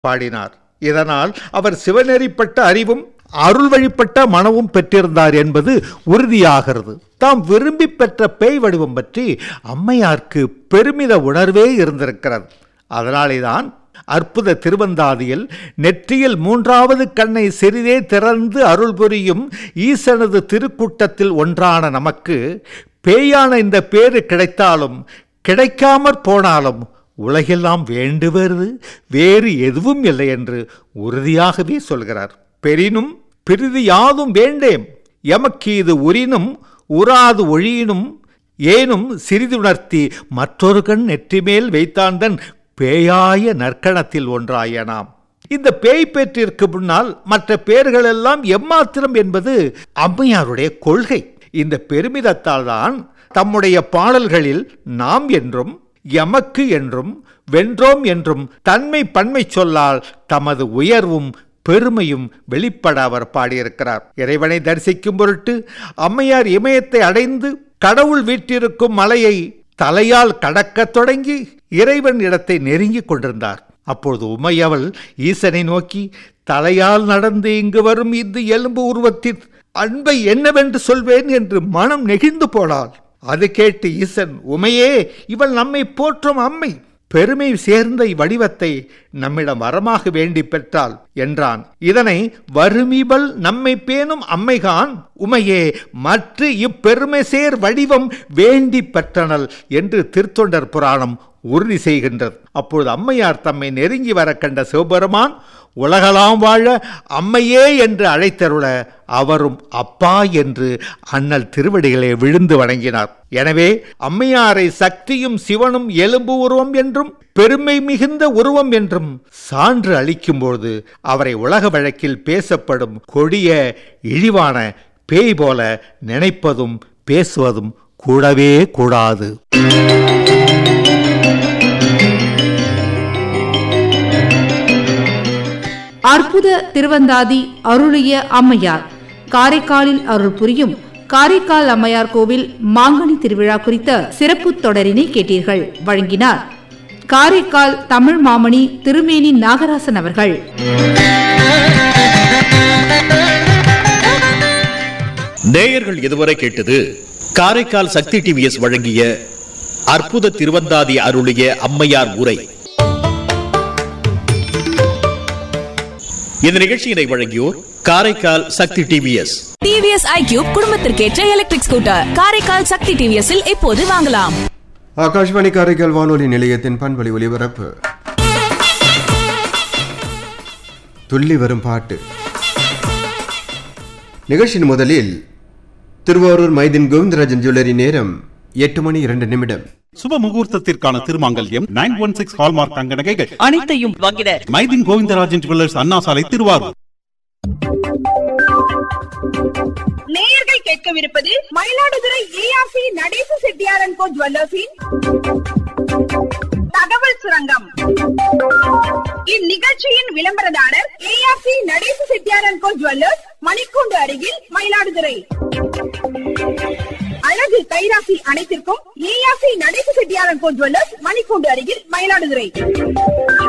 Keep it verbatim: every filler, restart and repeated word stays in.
பாடினார். இதனால் அவர் சிவநெறிப்பட்ட அறிவும் அருள் வழிப்பட்ட மனமும் பெற்றிருந்தார் என்பது உறுதியாகிறது. தாம் விரும்பி பெற்ற பேய் வடிவம் பற்றி அம்மையாருக்கு பெருமித உணர்வே இருந்திருக்கிறது. அதனாலேதான் அற்புத திருவந்தாதியில் நெற்றியில் மூன்றாவது கண்ணை சிறிதே திறந்து அருள் புரியும் ஈசனது திருக்கூட்டத்தில் ஒன்றான நமக்கு பேயான இந்த பேரு கிடைத்தாலும் கிடைக்காமற் போனாலும் உலகெல்லாம் வேண்டுவது வேறு எதுவும் இல்லை என்று உறுதியாகவே சொல்கிறார். பெரினும் பிரிது யாதும் வேண்டேம் எமக்கு இது உரினும் உறாது ஒழியினும் ஏனும் சிறிதுணர்த்தி மற்றொரு கண் நெற்றிமேல் வைத்தாந்தன் பேயாய நற்கணத்தில் ஒன்றாயனாம். இந்த பேய் பேற்றிற்கு முன்னால் மற்ற பேர்கள் எல்லாம் எம்மாத்திரம் என்பது அம்மையாருடைய கொள்கை. இந்த பெருமிதத்தால் தான் தம்முடைய பாடல்களில் நாம் என்றும் எமக்கு என்றும் வென்றோம் என்றும் தன்மை பன்மை சொல்லால் தமது உயர்வும் பெருமையும் வெளிப்பட அவர் பாடியிருக்கிறார். இறைவனை தரிசிக்கும் பொருட்டு அம்மையார் இமயத்தை அடைந்து கடவுள் வீற்றிருக்கும் மலையை தலையால் கடக்கத் தொடங்கி இறைவன் இடத்தை நெருங்கிக் கொண்டிருந்தார். அப்பொழுது உமையவள் ஈசனை நோக்கி, தலையால் நடந்து இங்கு வரும் இந்த எலும்பு உருவத்தின் அன்பை என்னவென்று சொல்வேன் என்று மனம் நெகிழ்ந்து போனாள். அது கேட்டு ஈசன், உமையே, இவள் நம்மை போற்றும் அம்மை, பெருமை சேர்ந்த இவ்வடிவத்தை நம்மிடம் வரமாக வேண்டி பெற்றாள் என்றான். இதனை வருமிபல் நம்மை பேணும் அம்மைகான் உமையே மற்ற இப்பெருமை சேர் வடிவம் வேண்டி பெற்றனள் என்று திருத்தொண்டர் புராணம் உறுதி செய்கின்றது. அப்பொழுது அம்மையார் தம்மை நெருங்கி வர கண்ட சிவபெருமான் உலகலாம் வாழ அம்மையே என்று அழைத்தருள அவரும் அப்பா என்று அண்ணல் திருவடிகளை விழுந்து வணங்கினார். எனவே அம்மையாரை சக்தியும் சிவனும் எலும்பு உருவம் என்றும் பெருமை மிகுந்த உருவம் என்றும் சான்று அளிக்கும்போது அவரை உலக வழக்கில் பேசப்படும் கொடிய இழிவான பேய் போல நினைப்பதும் பேசுவதும் கூடவே கூடாது. அற்புத திருவந்தாதி அருளிய அம்மையார் காரைக்காலில் அருள் புரியும் காரைக்கால் அம்மையார் கோவில் மாங்கனி திருவிழா குறித்த சிறப்பு தொடரினை கேட்டீர்கள். வழங்கினார் காரைக்கால் தமிழ் மாமணி திருமேனி நாகராசன் அவர்கள். நேயர்கள் இதுவரை கேட்டது காரைக்கால் சக்தி டிவிஎஸ் வழங்கிய அற்புத திருவந்தாதி அருளிய அம்மையார் உரை. இந்த நிகழ்ச்சியினை வழங்கியோர் காரைக்கால் சக்தி TVS. TVS iQube குடும்பத்திற்கேற்ற electric scooter Karaikal சக்தி டிவிஎஸ்ஸில் இப்போது வாங்கலாம். ஆகாஷ்வாணி காரைக்கால் வானொலி நிலையத்தின் பண்பலை ஒலிபரப்பு. துள்ளி வரும் பாட்டு நிகழ்ச்சியின் முதலில் திருவாரூர் மைதின் கோவிந்தராஜன் ஜுவல்லரி நேரம் எட்டு மணி இரண்டு நிமிடம். சுப முகூர்த்தத்திற்கான திருமாங்கல்யம் நைன் ஒன் சிக்ஸ் ஹால்மார்க் தங்க நகைகள் அனைத்தையும் வாங்கிட மைதின் கோவிந்தராஜன் ஜுவல்லர்ஸ், அண்ணா சாலை, திருவாரூர். நேயர்கள் கேட்கவிருப்பது மயிலாடுதுறை ஏஆர்சி நடேச செட்டியார் அண்ட் கோ ஜுவல்லர்ஸின் தகவல் சுரங்கம். இந்நிகழ்ச்சியின் விளம்பரதாரர் ARC Natesa Chettiar and go jewellers, மணிக்கூண்டு அருகில், மயிலாடுதுறை. அழகு கைராசி அனைத்திற்கும் ARC Natesa Chettiar and go jewellers, மணிக்கூண்டு அருகில், மயிலாடுதுறை.